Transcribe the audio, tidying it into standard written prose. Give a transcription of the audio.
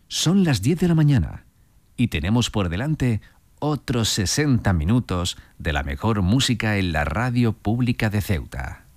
Son las 10 de la mañana y tenemos por delante otros 60 minutos de la mejor música en la radio pública de Ceuta.